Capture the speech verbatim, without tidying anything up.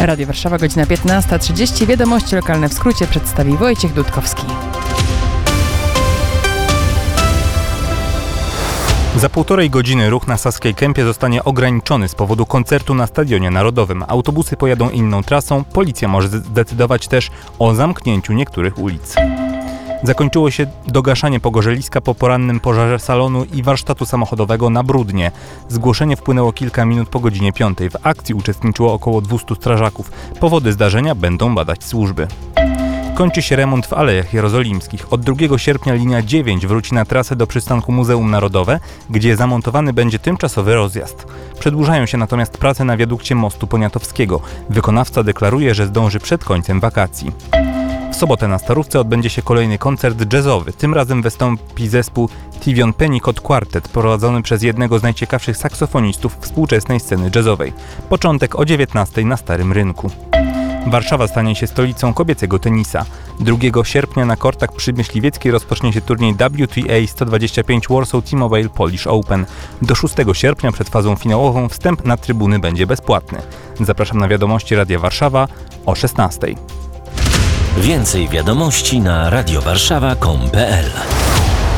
Radio Warszawa, godzina piętnasta trzydzieści. Wiadomości lokalne w skrócie przedstawi Wojciech Dudkowski. Za półtorej godziny ruch na Saskiej Kępie zostanie ograniczony z powodu koncertu na Stadionie Narodowym. Autobusy pojadą inną trasą, policja może zdecydować też o zamknięciu niektórych ulic. Zakończyło się dogaszanie pogorzeliska po porannym pożarze salonu i warsztatu samochodowego na Brudnie. Zgłoszenie wpłynęło kilka minut po godzinie piątej. W akcji uczestniczyło około dwieście strażaków. Powody zdarzenia będą badać służby. Kończy się remont w Alejach Jerozolimskich. Od drugiego sierpnia linia dziewięć wróci na trasę do przystanku Muzeum Narodowe, gdzie zamontowany będzie tymczasowy rozjazd. Przedłużają się natomiast prace na wiadukcie mostu poniatowskiego. Wykonawca deklaruje, że zdąży przed końcem wakacji. W sobotę na Starówce odbędzie się kolejny koncert jazzowy. Tym razem wystąpi zespół Tivion Pennicott Quartet, prowadzony przez jednego z najciekawszych saksofonistów współczesnej sceny jazzowej. Początek o dziewiętnastej na Starym Rynku. Warszawa stanie się stolicą kobiecego tenisa. drugiego sierpnia na kortach przy Myśliwieckiej rozpocznie się turniej W T A sto dwadzieścia pięć Warsaw T-Mobile Polish Open. Do szóstego sierpnia przed fazą finałową wstęp na trybuny będzie bezpłatny. Zapraszam na wiadomości Radia Warszawa o szesnastej. Więcej wiadomości na radiowarszawa kropka com kropka pe el.